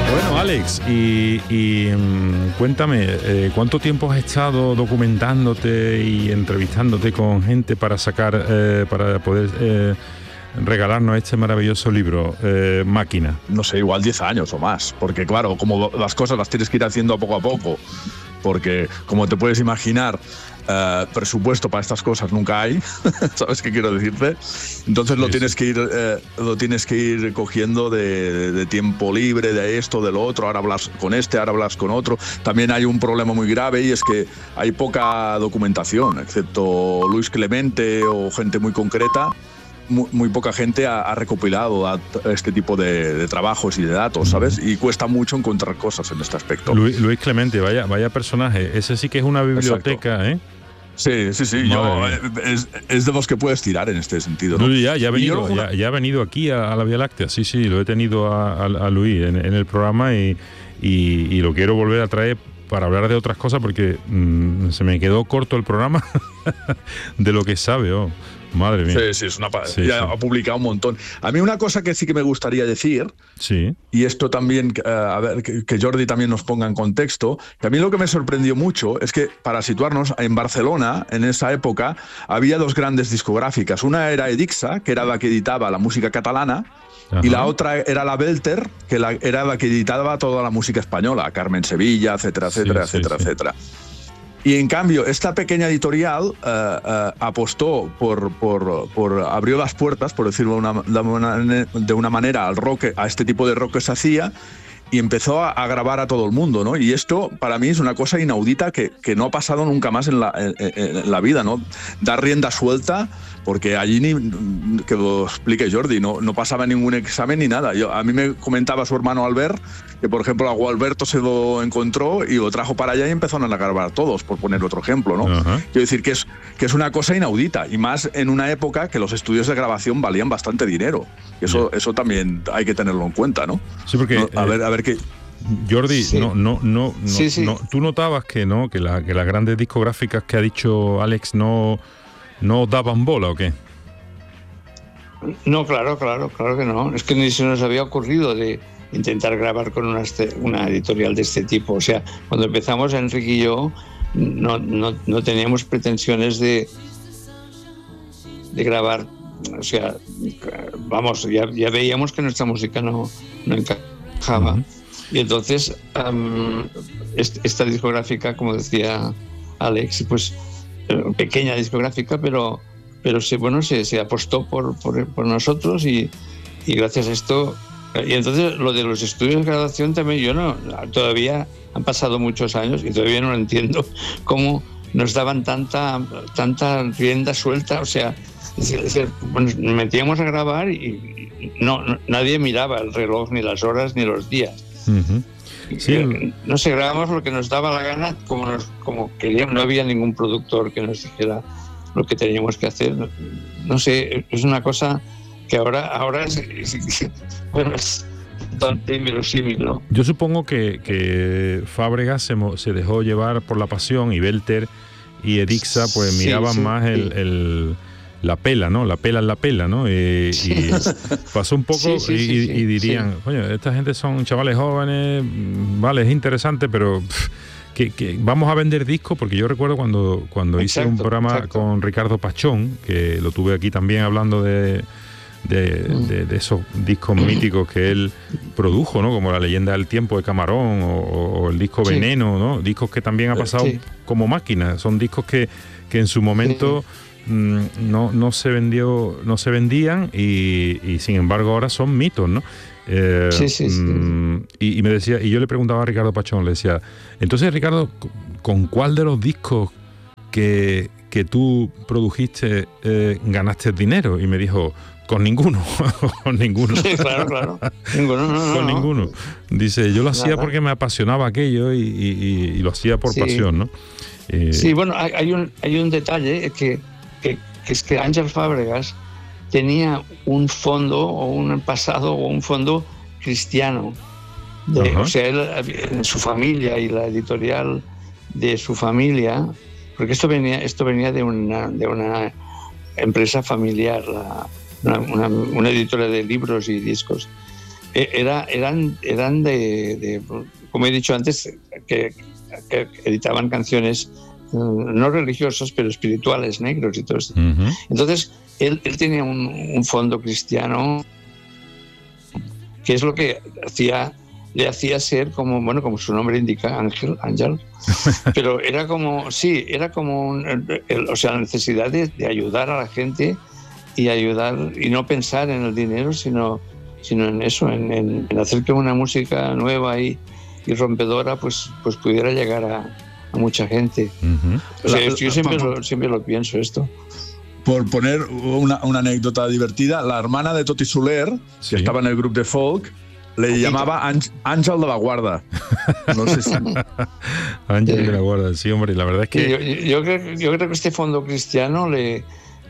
Bueno, Alex, cuéntame, ¿cuánto tiempo has estado documentándote y entrevistándote con gente para sacar, para poder regalarnos este maravilloso libro, Máquina? No sé, igual 10 años o más, porque claro, como las cosas las tienes que ir haciendo poco a poco, porque como te puedes imaginar, presupuesto para estas cosas nunca hay. ¿Sabes qué quiero decirte? Entonces lo tienes que ir cogiendo de tiempo libre, de esto, de lo otro. Ahora hablas con este, ahora hablas con otro. También hay un problema muy grave y es que hay poca documentación, excepto Luis Clemente o gente muy concreta. Muy poca gente ha recopilado este tipo de trabajos y de datos, ¿sabes? Y cuesta mucho encontrar cosas en este aspecto. Luis Clemente, vaya personaje. Ese sí que es una biblioteca, ¿eh? Sí. Es de los que puedes tirar en este sentido, ¿no? Ya ha venido aquí a la Vía Láctea. Sí, lo he tenido a Luis en el programa y lo quiero volver a traer para hablar de otras cosas porque se me quedó corto el programa de lo que sabe, Madre mía. Sí, es una ha publicado un montón. A mí una cosa que sí que me gustaría decir, y esto también, a ver, que Jordi también nos ponga en contexto, que a mí lo que me sorprendió mucho es que, para situarnos, en Barcelona, en esa época, había dos grandes discográficas. Una era Edixa, que era la que editaba la música catalana, y la otra era la Belter, que era la que editaba toda la música española, Carmen Sevilla, etcétera. Y en cambio, esta pequeña editorial apostó abrió las puertas, por decirlo de una manera, al rock, a este tipo de rock que se hacía, y empezó a grabar a todo el mundo, ¿no? Y esto para mí es una cosa inaudita que no ha pasado nunca más en la vida, ¿no? Dar rienda suelta, porque allí que lo explique Jordi, no pasaba ningún examen ni nada. A mí me comentaba su hermano Albert que, por ejemplo, a Gualberto se lo encontró y lo trajo para allá y empezaron a grabar todos, por poner otro ejemplo, ¿no? Quiero decir que es una cosa inaudita, y más en una época que los estudios de grabación valían bastante dinero. Eso también hay que tenerlo en cuenta, ¿no? Sí, porque a ver qué. Jordi, tú notabas que las grandes discográficas que ha dicho Alex no daban bola, ¿o qué? No, claro que no. Es que ni se nos había ocurrido de intentar grabar con una editorial de este tipo. O sea, cuando empezamos, Enrique y yo no teníamos pretensiones de grabar. O sea, vamos, ya veíamos que nuestra música no encajaba. Y entonces esta discográfica, como decía Alex, pues pequeña discográfica, pero se apostó por nosotros y gracias a esto. Y entonces lo de los estudios de grabación también todavía han pasado muchos años y todavía no lo entiendo, cómo nos daban tanta rienda suelta. O sea, nos metíamos a grabar y nadie miraba el reloj, ni las horas, ni los días. No sé, grabamos lo que nos daba la gana, como queríamos. No había ningún productor que nos dijera lo que teníamos que hacer. No sé, es una cosa que ahora es bastante inverosímil, ¿no? Yo supongo que Fábregas se dejó llevar por la pasión, y Belter y Edixa pues miraban más la pela, ¿no? La pela, ¿no? Y pasó un poco y dirían, coño, esta gente son chavales jóvenes, vale, es interesante, pero que vamos a vender discos, porque yo recuerdo cuando hice un programa con Ricardo Pachón, que lo tuve aquí también hablando de esos discos míticos que él produjo, ¿no? Como La leyenda del tiempo de Camarón o el disco Veneno, ¿no? Discos que también ha pasado como Máquina. Son discos que en su momento no se vendían y sin embargo ahora son mitos, ¿no? Y me decía, y yo le preguntaba a Ricardo Pachón, le decía, entonces, Ricardo, ¿con cuál de los discos que tú produjiste ganaste dinero? Y me dijo, con ninguno. Con ninguno. Sí, claro. Ninguno. Dice, yo lo hacía porque me apasionaba aquello y lo hacía por pasión, ¿no? Sí, bueno, hay un detalle que es que Ángel Fábregas tenía un fondo o un pasado o un fondo cristiano. O sea, él, en su familia y la editorial de su familia, porque esto venía de una empresa familiar, una editora de libros y discos. eran de, como he dicho antes, que editaban canciones no religiosas, pero espirituales, negros y todo esto. Uh-huh. Entonces, él tenía un fondo cristiano, que es lo que le hacía ser como su nombre indica, ángel, pero era como o sea, la necesidad de ayudar a la gente y no pensar en el dinero, sino en eso, en hacer que una música nueva y rompedora pues pudiera llegar a mucha gente. Uh-huh. O sea, yo siempre lo pienso esto. Por poner una anécdota divertida, la hermana de Toti Soler, que estaba en el grupo de folk, le llamaba Ángel de la Guarda. No sé si... Ángel de la Guarda, sí, hombre, la verdad es que... Yo creo que este fondo cristiano le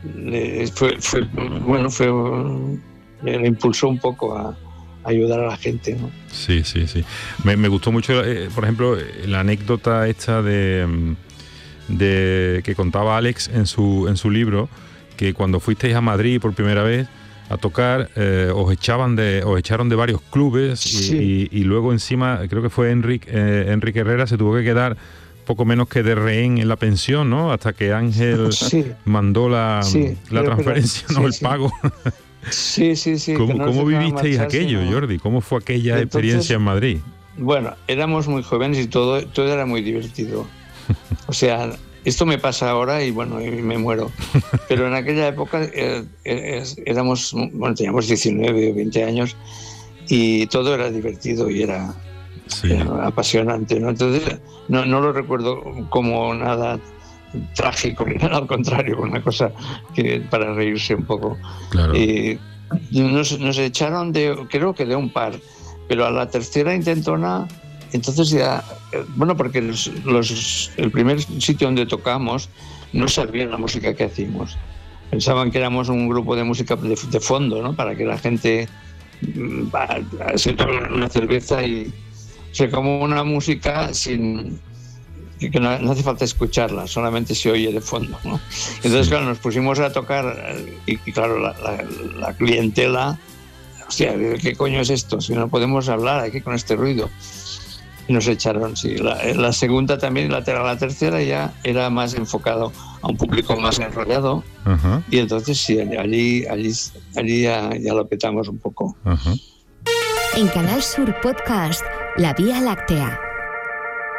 impulsó un poco a ayudar a la gente, ¿no? Sí. Me gustó mucho, por ejemplo, la anécdota esta de que contaba Alex en su libro, que cuando fuisteis a Madrid por primera vez a tocar, os echaron de varios clubes, sí. y luego encima, creo que fue Enrique Herrera, se tuvo que quedar poco menos que de rehén en la pensión, ¿no? Hasta que Ángel mandó la transferencia, el pago. Sí. ¿Cómo vivisteis aquello, Jordi? ¿Cómo fue aquella experiencia en Madrid? Bueno, éramos muy jóvenes y todo era muy divertido. O sea, esto me pasa ahora y me muero. Pero en aquella época teníamos 19 o 20 años y todo era divertido y era apasionante, ¿no? Entonces no lo recuerdo como nada trágico, ni nada, al contrario, una cosa que para reírse un poco. Claro. Nos echaron creo que de un par, pero a la tercera intentona, entonces ya, porque el primer sitio donde tocamos no sabían la música que hacíamos. Pensaban que éramos un grupo de música de fondo, ¿no? Para que la gente se tome una cerveza y se como una música que no hace falta escucharla, solamente se oye de fondo, ¿no? Entonces, claro, nos pusimos a tocar y claro, la clientela, hostia, ¿qué coño es esto? Si no podemos hablar aquí con este ruido. Y nos echaron, sí. La segunda también, la tercera ya era más enfocado a un público más enrollado. Uh-huh. Y entonces sí, allí ya lo petamos un poco. Uh-huh. En Canal Sur Podcast, La Vía Láctea.